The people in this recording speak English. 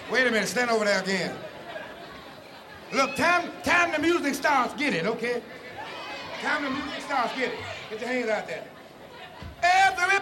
Wait a minute, stand over there again. Look, time the music starts, get it, okay? Time the music starts, get it. Get your hands out there. Everybody!